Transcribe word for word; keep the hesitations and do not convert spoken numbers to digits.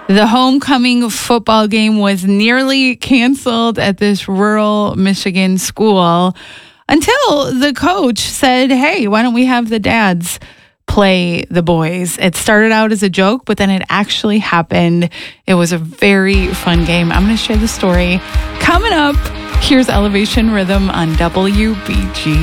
The homecoming football game was nearly canceled at this rural Michigan school until the coach said, hey, why don't we have the dads play the boys? It started out as a joke, but then it actually happened. It was a very fun game. I'm going to share the story coming up. Here's Elevation Rhythm on W B G.